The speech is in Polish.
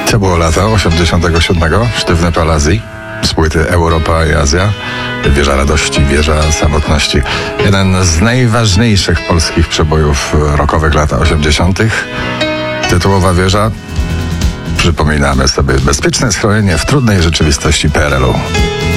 To było lata 87. Sztywny pal Azji z płyty Europa i Azja. Wieża radości, wieża samotności. Jeden z najważniejszych polskich przebojów rockowych lat 80. Tytułowa wieża. Przypominamy sobie bezpieczne schronienie w trudnej rzeczywistości PRL-u.